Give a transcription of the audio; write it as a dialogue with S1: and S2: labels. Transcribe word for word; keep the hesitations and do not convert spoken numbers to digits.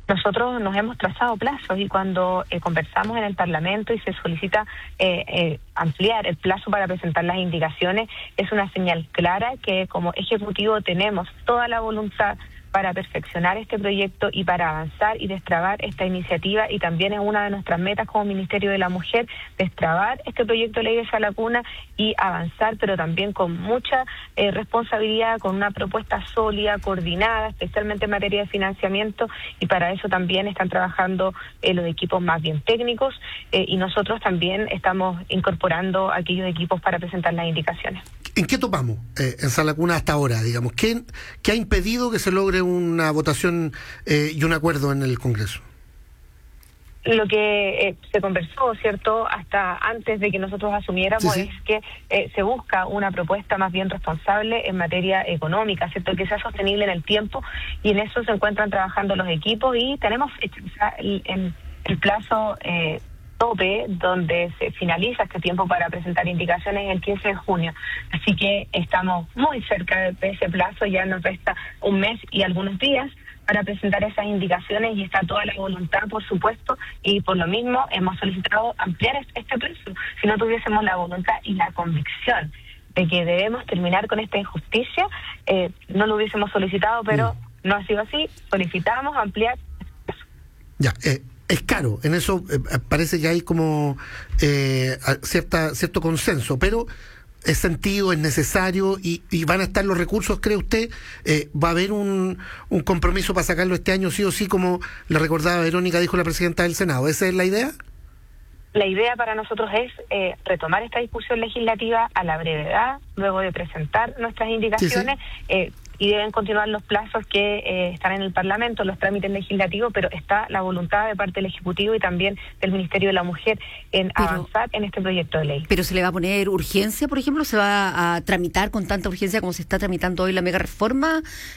S1: Nosotros nos hemos trazado plazos y cuando eh, conversamos en el Parlamento y se solicita eh, eh, ampliar el plazo para presentar las indicaciones, es una señal clara que como Ejecutivo tenemos toda la voluntad para perfeccionar este proyecto y para avanzar y destrabar esta iniciativa, y también es una de nuestras metas como Ministerio de la Mujer, destrabar este proyecto de ley de Sala Cuna y avanzar, pero también con mucha eh, responsabilidad, con una propuesta sólida, coordinada, especialmente en materia de financiamiento, y para eso también están trabajando eh, los equipos más bien técnicos eh, y nosotros también estamos incorporando aquellos equipos para presentar las indicaciones.
S2: ¿En qué topamos eh, en Sala Cuna hasta ahora, digamos? ¿Qué, qué ha impedido que se logre una votación eh, y un acuerdo en el Congreso?
S1: Lo que eh, se conversó, ¿cierto?, hasta antes de que nosotros asumiéramos, sí, sí. es que eh, se busca una propuesta más bien responsable en materia económica, ¿cierto?, que sea sostenible en el tiempo, y en eso se encuentran trabajando los equipos y tenemos fecha, o sea, el, el, el plazo eh, tope donde se finaliza este tiempo para presentar indicaciones el quince de junio. Así que estamos muy cerca de ese plazo, ya nos resta un mes y algunos días para presentar esas indicaciones y está toda la voluntad, por supuesto, y por lo mismo hemos solicitado ampliar este plazo. Si no tuviésemos la voluntad y la convicción de que debemos terminar con esta injusticia, eh, no lo hubiésemos solicitado, pero mm. no ha sido así. Solicitamos ampliar este plazo.
S2: Ya, eh. Es caro, en eso eh, parece que hay como eh, cierta cierto consenso, pero es sentido, es necesario y, y van a estar los recursos, ¿cree usted? Eh, ¿Va a haber un, un compromiso para sacarlo este año sí o sí, como le recordaba Verónica, dijo la presidenta del Senado? ¿Esa es la idea?
S1: La idea para nosotros es eh, retomar esta discusión legislativa a la brevedad, luego de presentar nuestras indicaciones, sí, sí. Eh, y deben continuar los plazos que eh, están en el Parlamento, los trámites legislativos, pero está la voluntad de parte del Ejecutivo y también del Ministerio de la Mujer en pero, avanzar en este proyecto de ley.
S3: ¿Pero se le va a poner urgencia, por ejemplo? ¿Se va a tramitar con tanta urgencia como se está tramitando hoy la mega reforma?